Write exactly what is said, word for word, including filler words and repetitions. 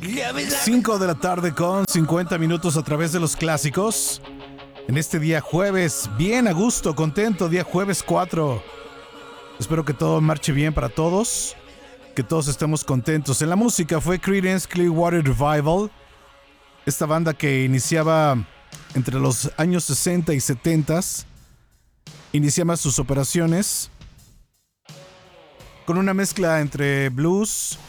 cinco de la tarde con cincuenta minutos a través de los clásicos. En este día jueves, bien a gusto, contento, día jueves cuatro. Espero que todo marche bien para todos, que todos estemos contentos. En la música fue Creedence Clearwater Revival, esta banda que iniciaba entre los años sesenta y setenta, iniciaba sus operaciones con una mezcla entre blues,